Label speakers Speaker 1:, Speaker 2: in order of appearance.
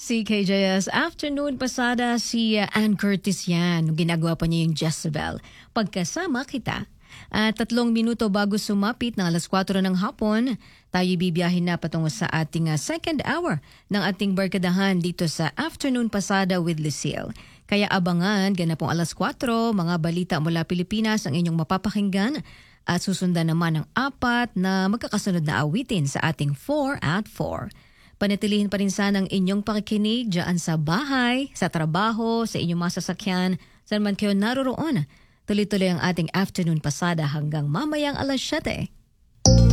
Speaker 1: Si KJS. Afternoon pasada si Ann Curtis yan. Ginagawa pa niya yung Jezebel. Pagkasama kita. At 3 minuto bago sumapit ng alas 4 ng hapon, tayo bibiyahin na patungo sa ating second hour ng ating barkadahan dito sa Afternoon Pasada with Lucille. Kaya abangan, ganapong alas 4, mga balita mula Pilipinas ang inyong mapapakinggan at susundan naman ng 4 na magkakasunod na awitin sa ating 4 at 4. Panatilihin pa rin sana ang inyong pakikinig dyan sa bahay, sa trabaho, sa inyong mga sasakyan, saan man kayo naroroon. Tuloy-tuloy ang ating Afternoon Pasada hanggang mamayang alas 7.